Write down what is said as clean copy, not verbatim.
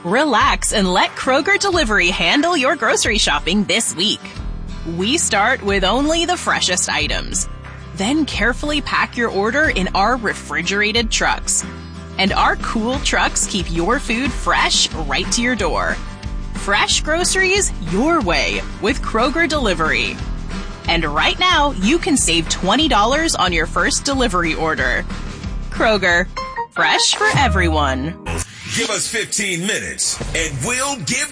Relax and let Kroger Delivery handle your grocery shopping this week. We start with only the freshest items. Then carefully pack your order in our refrigerated trucks. And our cool trucks keep your food fresh right to your door. Fresh groceries your way with Kroger Delivery. And right now, you can save $20 on your first delivery order. Kroger, fresh for everyone. Give us 15 minutes and we'll give